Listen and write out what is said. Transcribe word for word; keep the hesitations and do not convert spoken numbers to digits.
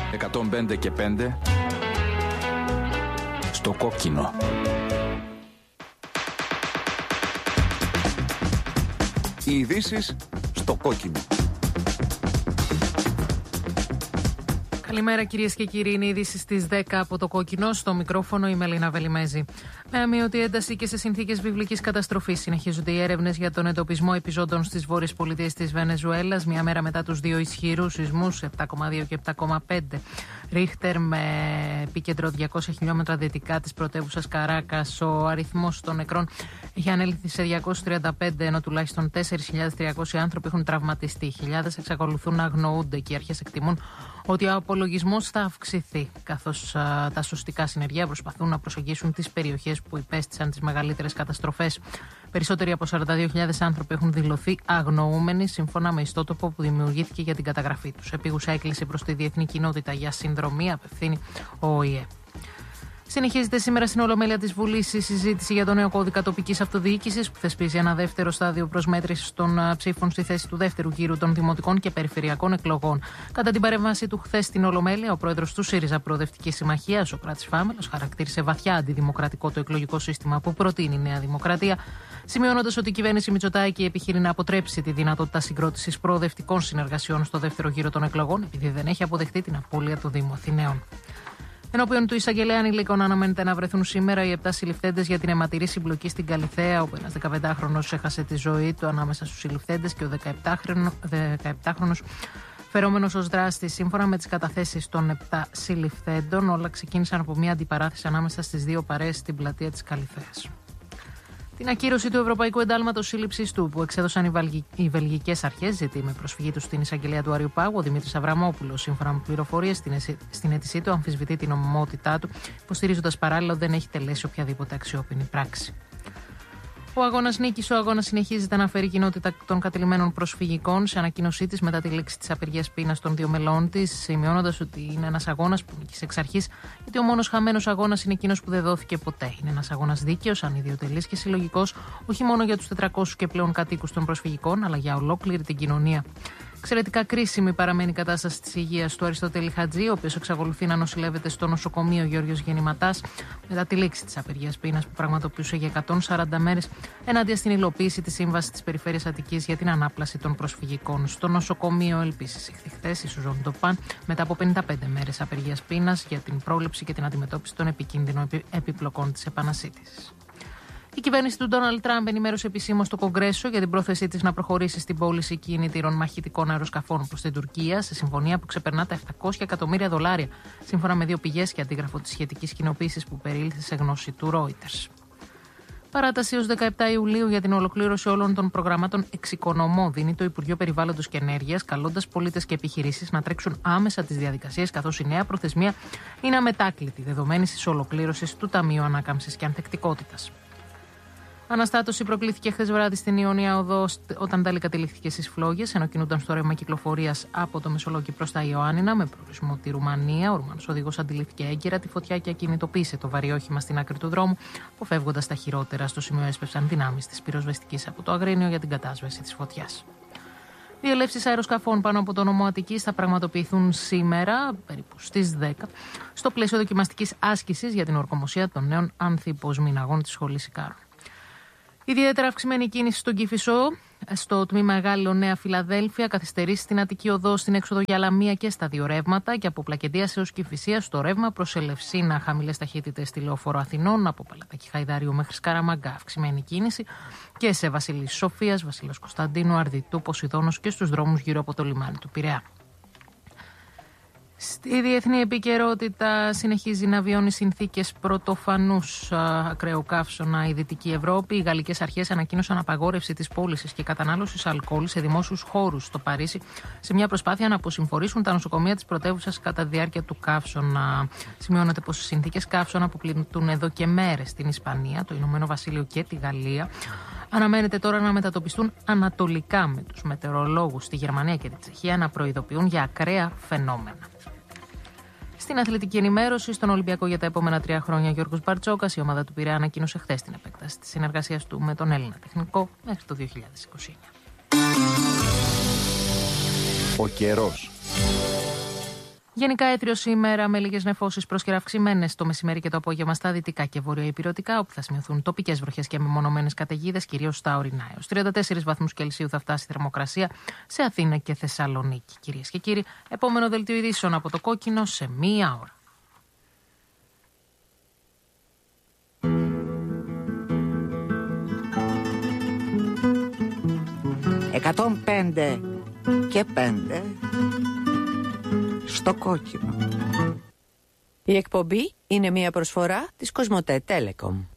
εκατόν πέντε και πέντε στο κόκκινο. Οι ειδήσεις στο κόκκινο. Καλημέρα κυρίες και κύριοι, είναι οι ειδήσεις στις δέκα από το κόκκινο. Στο μικρόφωνο η Μελίνα Βελιμέζη. Με αμοιωτή ένταση και σε συνθήκες βιβλικής καταστροφής συνεχίζονται οι έρευνες για τον εντοπισμό επιζώντων στις βόρειες πολιτείες της Βενεζουέλας, μια μέρα μετά τους δύο ισχυρούς σεισμούς, επτά κόμμα δύο και επτά κόμμα πέντε Ρίχτερ, με επίκεντρο διακόσια χιλιόμετρα δυτικά της πρωτεύουσας Καράκας. Ο αριθμός των νεκρών έχει ανέλθει σε διακόσιους τριάντα πέντε, ενώ τουλάχιστον τέσσερις χιλιάδες τριακόσιοι άνθρωποι έχουν τραυματιστεί. Χιλιάδες εξακολουθούν να αγνοούνται και οι αρχές εκτιμούν ότι ο απολογισμός θα αυξηθεί, καθώς α, τα σωστικά συνεργεία προσπαθούν να προσεγγίσουν τις περιοχές που υπέστησαν τις μεγαλύτερες καταστροφές. Περισσότεροι από σαράντα δύο χιλιάδες άνθρωποι έχουν δηλωθεί αγνοούμενοι, σύμφωνα με ιστότοπο που δημιουργήθηκε για την καταγραφή τους. Επίγουσα έκκληση προς τη διεθνή κοινότητα για συνδρομή απευθύνει ο Ο Η Ε. Συνεχίζεται σήμερα στην Ολομέλεια της Βουλής η συζήτηση για το νέο κώδικα τοπικής αυτοδιοίκησης που θεσπίζει ένα δεύτερο στάδιο προσμέτρησης των ψήφων στη θέση του δεύτερου γύρου των δημοτικών και περιφερειακών εκλογών. Κατά την παρέμβαση του χθες στην Ολομέλεια, ο πρόεδρος του ΣΥΡΙΖΑ Προοδευτική Συμμαχία, Σωκράτης Φάμελος, χαρακτήρισε βαθιά αντιδημοκρατικό το εκλογικό σύστημα που προτείνει η Νέα Δημοκρατία, σημειώνοντας ότι η κυβέρνηση Μητσοτάκη επιχείρει να αποτρέψει τη δυνατότητα συγκρότησης προοδευτικών συνεργασιών στο δεύτερο γύρο των εκλογών, επειδή δεν έχει αποδεχτεί την απώλεια του Δήμου Αθηναίων. Ενώπιον του εισαγγελέα ανηλίκων αναμένεται να βρεθούν σήμερα οι επτά συλληφθέντες για την αιματηρή συμπλοκή στην Καλιθέα, όπου ένας δεκαπεντάχρονος έχασε τη ζωή του ανάμεσα στους συλληφθέντες και ο δεκαεπτάχρονος φερόμενος ως δράστης. Σύμφωνα με τις καταθέσεις των επτά συλληφθέντων, όλα ξεκίνησαν από μια αντιπαράθεση ανάμεσα στις δύο παρέες στην πλατεία της Καλιθέας. Την ακύρωση του Ευρωπαϊκού Εντάλματος Σύλληψης του, που εξέδωσαν οι, Βαλγι... οι βελγικές αρχές, ζητεί με προσφυγή του στην εισαγγελία του Αριουπάγου ο Δημήτρης Αβραμόπουλος. Σύμφωνα με πληροφορίες, στην, εσ... στην αίτησή του αμφισβητεί την νομιμότητά του, υποστηρίζοντας παράλληλα ότι δεν έχει τελέσει οποιαδήποτε αξιόπινη πράξη. Ο αγώνας νίκης. Ο αγώνας συνεχίζεται να φέρει κοινότητα των κατηλημένων προσφυγικών. Σε ανακοίνωσή της μετά τη λήξη της απεργίας πείνας των δύο μελών της, σημειώνοντας ότι είναι ένας αγώνας που νίκησε εξ αρχής, γιατί ο μόνος χαμένος αγώνας είναι εκείνος που δεν δόθηκε ποτέ. Είναι ένας αγώνας δίκαιος, ανιδιοτελής και συλλογικός, όχι μόνο για τους τετρακόσιους και πλέον κατοίκους των προσφυγικών, αλλά για ολόκληρη την κοινωνία. Εξαιρετικά κρίσιμη παραμένει η κατάσταση της υγείας του Αριστοτέλη Χατζή, ο οποίος εξακολουθεί να νοσηλεύεται στο νοσοκομείο Γεώργιος Γεννηματάς μετά τη λήξη της απεργίας πείνας που πραγματοποιούσε για εκατόν σαράντα μέρες ενάντια στην υλοποίηση της Σύμβασης της Περιφέρειας Αττικής για την ανάπλαση των προσφυγικών. Στο νοσοκομείο Ελπίσης ηχθη χθες η Σουζόν Ντοπάν μετά από πενήντα πέντε μέρες απεργίας πείνας για την πρόληψη και την αντιμετώπιση των επικίνδυνων επιπλοκών της επανασύντησης. Η κυβέρνηση του Ντόναλντ Τραμπ ενημέρωσε επισήμως στο Κογκρέσο για την πρόθεσή της να προχωρήσει στην πώληση κινητήρων μαχητικών αεροσκαφών προς την Τουρκία, σε συμφωνία που ξεπερνά τα επτακόσια εκατομμύρια δολάρια, σύμφωνα με δύο πηγές και αντίγραφο της σχετικής κοινοποίησης που περίληφθη σε γνώση του Reuters. Παράταση έως δεκαεπτά Ιουλίου για την ολοκλήρωση όλων των προγραμμάτων εξοικονομώ δίνει το Υπουργείο Περιβάλλοντος και Ενέργειας, καλώντας πολίτες και επιχειρήσεις να τρέξουν άμεσα τις διαδικασίες, καθώς η νέα προθεσμία είναι αμετάκλητη, δεδομένης της ολοκλήρωσης του Ταμείου Ανάκαμψης και Ανθεκτικότητας. Αναστάτωση προκλήθηκε χθες βράδυ στην Ιωνία Οδό όταν ταλαιπωρήθηκε στις φλόγες, ενώ κινούνταν στο ρεύμα κυκλοφορίας από το Μεσολόγγι προς τα Ιωάννινα με προορισμό τη Ρουμανία. Ο Ρουμανός οδηγός αντιλήφθηκε έγκαιρα τη φωτιά και ακινητοποίησε το βαρύ όχημα στην άκρη του δρόμου, αποφεύγοντας τα χειρότερα. Στο σημείο έσπευσαν δυνάμεις της πυροσβεστικής από το Αγρίνιο για την κατάσβεση της φωτιάς. Διελεύσεις αεροσκαφών πάνω από το νομό Αττικής θα πραγματοποιηθούν σήμερα, περίπου στις δέκα, στο πλαίσιο δοκιμαστικής άσκησης για την ορκομοσία των νέων ανθιποσμηναγών της Σχολής Ικάρου. Ιδιαίτερα αυξημένη κίνηση στον Κηφισό, στο τμήμα Γάλλιο Νέα Φιλαδέλφια, καθυστερήσει στην Αττική Οδό, στην έξοδο για Λαμία και στα δύο ρεύματα, και από Πλακεντίας έως Κηφισίας στο ρεύμα προς Ελευσίνα, χαμηλές ταχύτητες στη Λεωφόρο Αθηνών, από Παλατάκι Χαϊδάριου μέχρι Σκαραμαγκά, αυξημένη κίνηση, και σε Βασιλής Σοφίας, Βασιλός Κωνσταντίνου, Αρδιτού, Ποσειδώνος και στους δρόμους γύρω από το λιμάνι του Πειραιά. Στη διεθνή επικαιρότητα συνεχίζει να βιώνει συνθήκες πρωτοφανούς ακραίου καύσωνα η Δυτική Ευρώπη. Οι γαλλικές αρχές ανακοίνωσαν απαγόρευση της πώλησης και κατανάλωσης αλκοόλ σε δημόσιους χώρους στο Παρίσι, σε μια προσπάθεια να αποσυμφορήσουν τα νοσοκομεία της πρωτεύουσας κατά τη διάρκεια του καύσωνα. Σημειώνεται πως οι συνθήκες καύσωνα που πληττούν εδώ και μέρες στην Ισπανία, το Ηνωμένο Βασίλειο και τη Γαλλία αναμένεται τώρα να μετατοπιστούν ανατολικά, με τους μετεωρολόγους στη Γερμανία και τη Τσεχία να προειδοποιούν για ακραία φαινόμενα. Στην αθλητική ενημέρωση, στον Ολυμπιακό για τα επόμενα τρία χρόνια, Γιώργος Μπαρτσόκας, η ομάδα του Πειραιά ανακοίνωσε χθες την επέκταση της συνεργασίας του με τον Έλληνα τεχνικό μέχρι το δύο χιλιάδες είκοσι εννιά. Ο καιρός. Γενικά έτριο σήμερα με λίγες νεφώσεις πρόσκαιρα αυξημένες το μεσημέρι και το απόγευμα στα δυτικά και βορειοϊπειρωτικά, όπου θα σημειωθούν τοπικές βροχές και μεμονωμένες καταιγίδες, κυρίως στα ορεινά. Έως τριάντα τέσσερις βαθμούς Κελσίου θα φτάσει η θερμοκρασία σε Αθήνα και Θεσσαλονίκη. Κυρίες και κύριοι, επόμενο δελτίο ειδήσεων από το Κόκκινο σε μία ώρα. εκατόν πέντε και πέντε στο Κόκκινο. Η εκπομπή είναι μια προσφορά της Κοσμοτέ Telecom.